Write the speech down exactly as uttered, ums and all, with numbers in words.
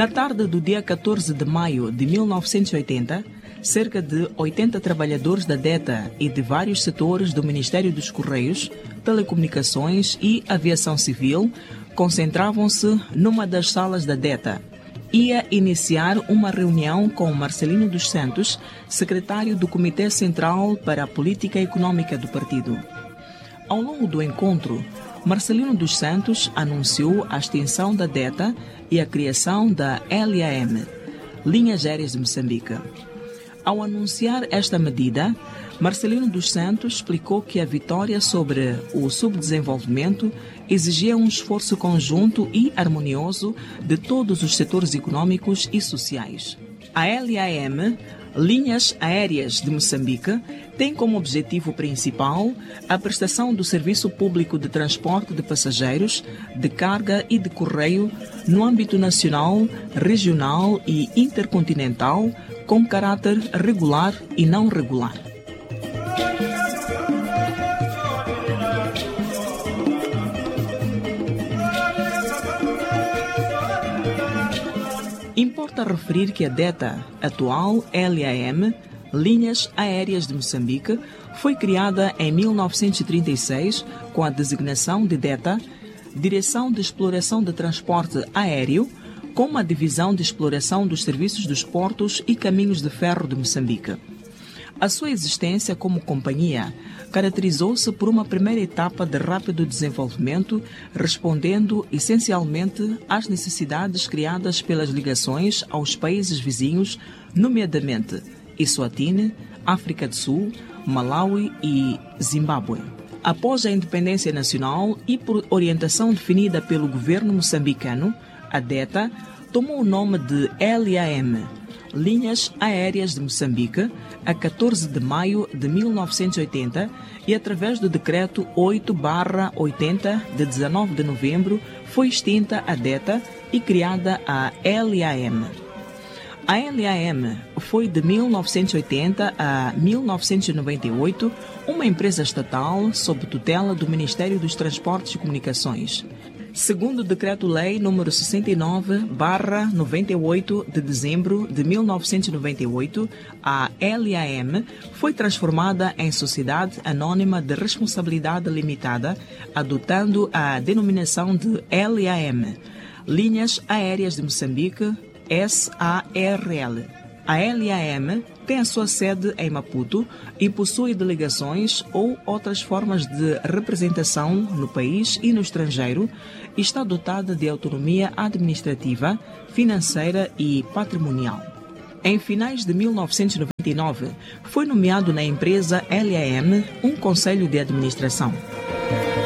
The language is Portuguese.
Na tarde do dia catorze de maio de mil novecentos e oitenta, cerca de oitenta trabalhadores da DETA e de vários setores do Ministério dos Correios, Telecomunicações e Aviação Civil concentravam-se numa das salas da DETA. Ia iniciar uma reunião com Marcelino dos Santos, secretário do Comitê Central para a Política Econômica do partido. Ao longo do encontro, Marcelino dos Santos anunciou a extinção da DETA e a criação da L A M, Linhas Aéreas de Moçambique. Ao anunciar esta medida, Marcelino dos Santos explicou que a vitória sobre o subdesenvolvimento exigia um esforço conjunto e harmonioso de todos os setores econômicos e sociais. A L A M, Linhas Aéreas de Moçambique, tem como objetivo principal a prestação do serviço público de transporte de passageiros, de carga e de correio no âmbito nacional, regional e intercontinental, com caráter regular e não regular. Importa referir que a DETA, atual L A M, Linhas Aéreas de Moçambique, foi criada em mil novecentos e trinta e seis com a designação de DETA, Direção de Exploração de Transporte Aéreo, com uma divisão de exploração dos serviços dos portos e caminhos de ferro de Moçambique. A sua existência como companhia caracterizou-se por uma primeira etapa de rápido desenvolvimento, respondendo essencialmente às necessidades criadas pelas ligações aos países vizinhos, nomeadamente Eswatini, África do Sul, Malawi e Zimbábue. Após a independência nacional e por orientação definida pelo governo moçambicano, a DETA tomou o nome de L A M, Linhas Aéreas de Moçambique, a catorze de maio de mil novecentos e oitenta e através do Decreto oito barra oitenta, de dezenove de novembro, foi extinta a DETA e criada a L A M. A L A M foi de mil novecentos e oitenta a mil novecentos e noventa e oito uma empresa estatal sob tutela do Ministério dos Transportes e Comunicações. Segundo o Decreto-Lei número sessenta e nove barra noventa e oito, de dezembro de mil novecentos e noventa e oito, a L A M foi transformada em Sociedade Anônima de Responsabilidade Limitada, adotando a denominação de L A M, Linhas Aéreas de Moçambique, S A R L. A L A M tem a sua sede em Maputo e possui delegações ou outras formas de representação no país e no estrangeiro e está dotada de autonomia administrativa, financeira e patrimonial. Em finais de mil novecentos e noventa e nove, foi nomeado na empresa L A M um conselho de administração.